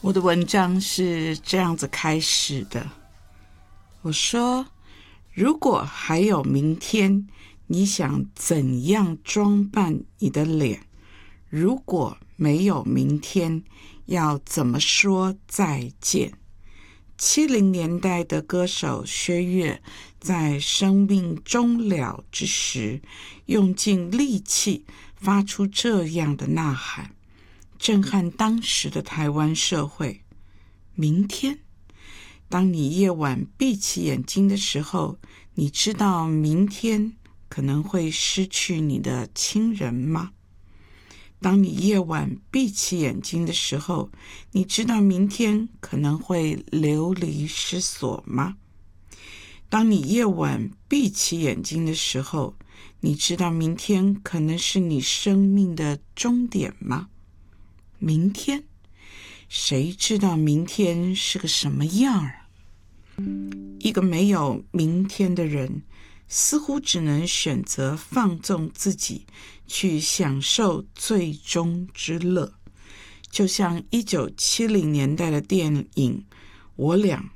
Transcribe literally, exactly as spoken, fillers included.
我的文章是这样子开始的，我说，如果还有明天，你想怎样装扮你的脸？如果没有明天，要怎么说再见？七零年代的歌手薛岳在生命终了之时，用尽力气发出这样的呐喊，震撼当时的台湾社会。明天，当你夜晚闭起眼睛的时候，你知道明天可能会失去你的亲人吗？当你夜晚闭起眼睛的时候，你知道明天可能会流离失所吗？当你夜晚闭起眼睛的时候，你知道明天可能是你生命的终点吗？明天，谁知道明天是个什么样儿？一个没有明天的人，似乎只能选择放纵自己，去享受最终之乐。就像一九七零年代的电影《我俩